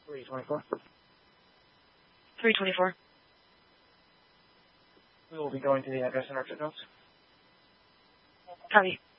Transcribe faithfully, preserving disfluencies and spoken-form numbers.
three twenty-four. three twenty-four. We will be going to the address in our notes. Copy.